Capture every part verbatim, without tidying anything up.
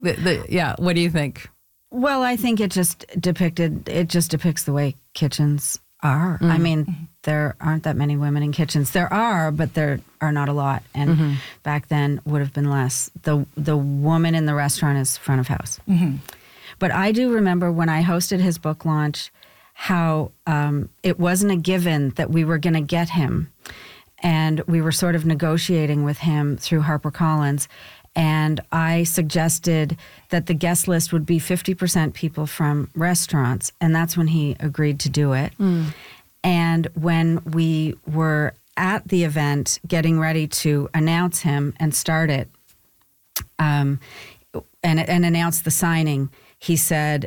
The, the, yeah, what do you think? Well, I think it just depicted, it just depicts the way kitchens are. Mm-hmm. I mean, there aren't that many women in kitchens. There are, but there are not a lot. And mm-hmm. back then would have been less. The the woman in the restaurant is front of house. Mm-hmm. But I do remember when I hosted his book launch, how um, it wasn't a given that we were going to get him. And we were sort of negotiating with him through HarperCollins. And I suggested that the guest list would be fifty percent people from restaurants. And that's when he agreed to do it. Mm. And when we were at the event getting ready to announce him and start it um, and, and announce the signing, he said,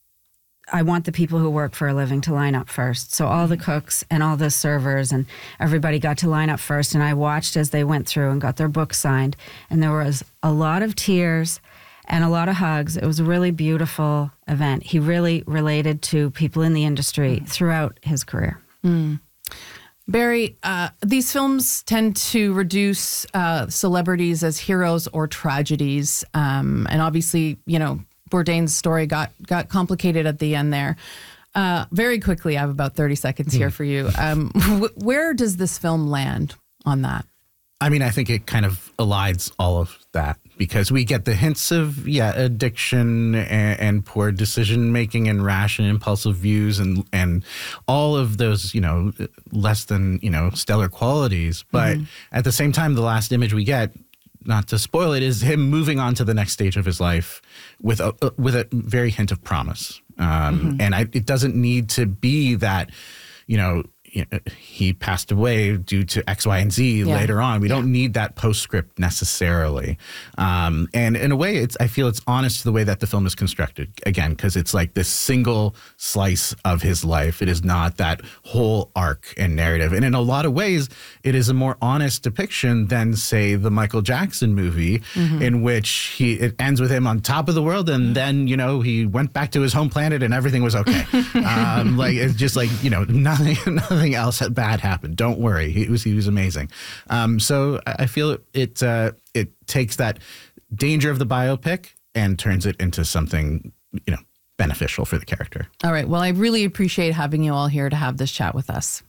I want the people who work for a living to line up first. So all the cooks and all the servers and everybody got to line up first. And I watched as they went through and got their book signed. And there was a lot of tears and a lot of hugs. It was a really beautiful event. He really related to people in the industry mm. throughout his career. Mm. Barry, uh, these films tend to reduce uh, celebrities as heroes or tragedies. Um, and obviously, you know, Bourdain's story got got complicated at the end there. Uh, very quickly, I have about thirty seconds here mm. for you. Um, wh- where does this film land on that? I mean, I think it kind of elides all of that because we get the hints of, yeah, addiction and, and poor decision making and rash and impulsive views and and all of those, you know, less than, you know, stellar qualities. But mm-hmm. at the same time, the last image we get, not to spoil it, is him moving on to the next stage of his life with a with a very hint of promise. Um, mm-hmm. And I, it doesn't need to be that, you know, he passed away due to X, Y, and Z yeah. later on. We yeah. don't need that postscript necessarily. Um, and in a way, it's I feel it's honest to the way that the film is constructed, again, because it's like this single slice of his life. It is not that whole arc and narrative. And in a lot of ways, it is a more honest depiction than, say, the Michael Jackson movie, mm-hmm. in which he it ends with him on top of the world, and then, you know, he went back to his home planet and everything was okay. um, like, it's just like, you know, nothing, nothing Nothing else bad happened. Don't worry. He was he was amazing. Um, so I feel it it, uh, it takes that danger of the biopic and turns it into something, you know, beneficial for the character. All right. Well, I really appreciate having you all here to have this chat with us.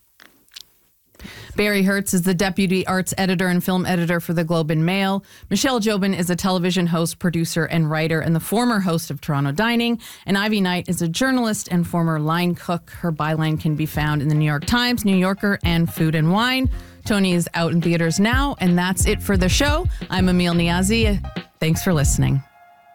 Barry Hertz is the deputy arts editor and film editor for the Globe and Mail. Michelle Jobin is a television host, producer, and writer, and the former host of Toronto Dining. And Ivy Knight is a journalist and former line cook. Her byline can be found in the New York Times, New Yorker, and Food and Wine. Tony is out in theaters now, and that's it for the show. I'm Emil Niazi. Thanks for listening.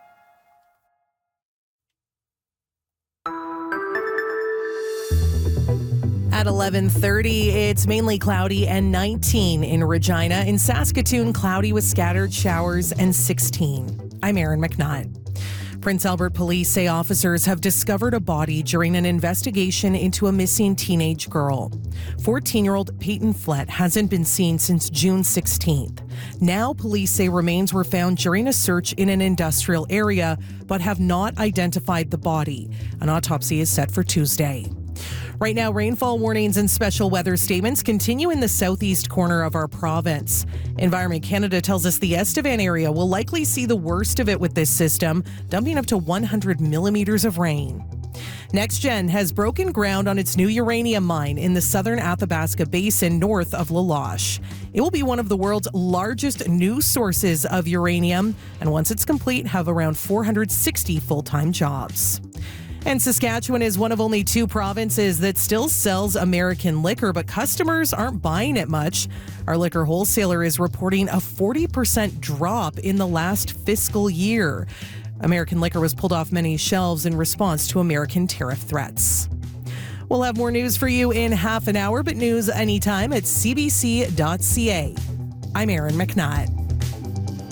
At eleven thirty, it's mainly cloudy and nineteen in Regina. In Saskatoon, cloudy with scattered showers and sixteen. I'm Erin McNutt. Prince Albert police say officers have discovered a body during an investigation into a missing teenage girl. fourteen-year-old Peyton Flett hasn't been seen since June sixteenth. Now, police say remains were found during a search in an industrial area, but have not identified the body. An autopsy is set for Tuesday. Right now, rainfall warnings and special weather statements continue in the southeast corner of our province. Environment Canada tells us the Estevan area will likely see the worst of it with this system, dumping up to one hundred millimeters of rain. NextGen has broken ground on its new uranium mine in the southern Athabasca Basin north of La Loche. It will be one of the world's largest new sources of uranium, and once it's complete, have around four hundred sixty full-time jobs. And Saskatchewan is one of only two provinces that still sells American liquor, but customers aren't buying it much. Our liquor wholesaler is reporting a forty percent drop in the last fiscal year. American liquor was pulled off many shelves in response to American tariff threats. We'll have more news for you in half an hour, but news anytime at c b c dot c a. I'm Erin McNutt.